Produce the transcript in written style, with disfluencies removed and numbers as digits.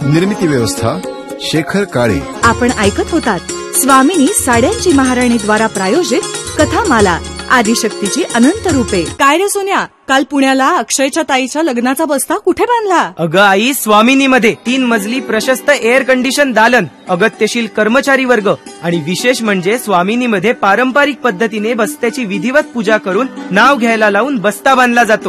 निर्मिती व्यवस्था शेखर काळे. आपण ऐकत होतात स्वामिनी साड्यांची महाराणी द्वारा प्रायोजित कथामाला आदिशक्तीची अनंत रूपे. काय रे सोन्या, काल पुण्याला अक्षयच्या ताईच्या लग्नाचा बस्ता कुठे बांधला? अगं आई, स्वामिनीमध्ये 3 मजली प्रशस्त एअर कंडिशन दालन, अगत्यशील कर्मचारी वर्ग आणि विशेष म्हणजे स्वामिनीमध्ये पारंपरिक पद्धतीने बस्त्याची विधिवत पूजा करून नाव घ्यायला लावून बस्ता बांधला जातो.